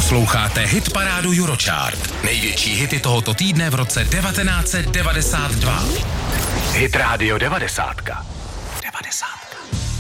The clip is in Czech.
Posloucháte hitparádu Eurochart. Největší hity tohoto týdne v roce 1992. Hit Radio 90.